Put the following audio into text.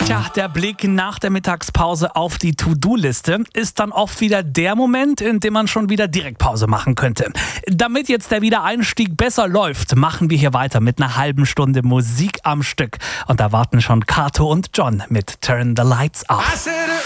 Tja, der Blick nach der Mittagspause auf die To-Do-Liste ist dann oft wieder der Moment, in dem man schon wieder direkt Pause machen könnte. Damit jetzt der Wiedereinstieg besser läuft, machen wir hier weiter mit einer halben Stunde Musik am Stück. Und da warten schon Kato und John mit Turn the Lights Off.